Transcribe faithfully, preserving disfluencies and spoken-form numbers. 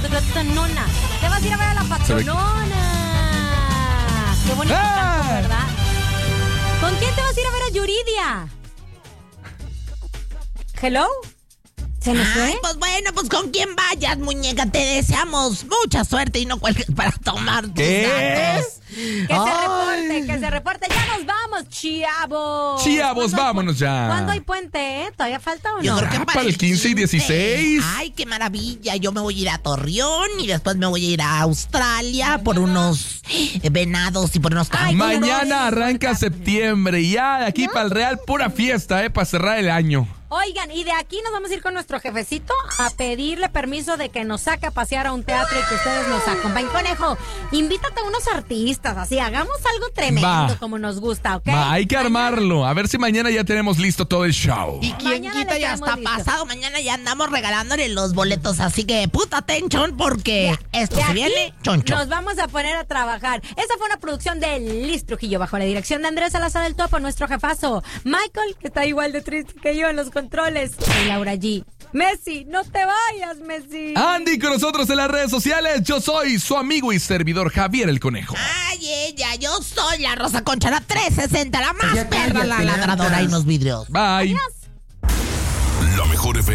patronona. Te vas a ir a ver a la patronona. Qué bonito ¡Ah! canto, ¿verdad? ¿Con quién te vas a ir a ver a Yuridia? ¿Hello? ¿Se nos fue? Ay, pues bueno, pues con quien vayas, muñeca, te deseamos mucha suerte y no cuelgues para tomar tus ¿Qué? datos. Que se reporte, que se reporte. Ya nos vamos, chiavos. Chiavos, ¿Cuándo hay vámonos pu- ya. ¿Cuándo hay puente, eh? ¿Todavía falta o Yo no? creo que Ah, para el quince y dieciséis. Ay, qué maravilla. Yo me voy a ir a Torreón y después me voy a ir a Australia por unos venados y por unos Ay, canguros. Mañana arranca septiembre y ya de aquí para el Real pura fiesta, eh, para cerrar el año. Oigan, y de aquí nos vamos a ir con nuestro jefecito a pedirle permiso de que nos saque a pasear a un teatro y que ustedes nos acompañen. Conejo, invítate a unos artistas, así, hagamos algo tremendo Va. como nos gusta, ¿ok? Va, hay que Mañana- armarlo. A ver si mañana ya tenemos listo todo el show. Y quien Mañana quita le ya tenemos está listo. pasado. Mañana ya andamos regalándole los boletos. Así que puta atención porque esto De se aquí viene choncho. Nos vamos a poner a trabajar. Esa fue una producción de Liz Trujillo bajo la dirección de Andrés Salazar del Topo, nuestro jefazo. Michael, que está igual de triste que yo en los controles. Y Laura G. Messi, no te vayas, Messi. Andy con nosotros en las redes sociales. Yo soy su amigo y servidor Javier el Conejo. Ay, ella, yo soy la Rosa Concha, la trescientos sesenta, la más perra, la ladradora y los vidrios. Bye. Adiós. La mejor F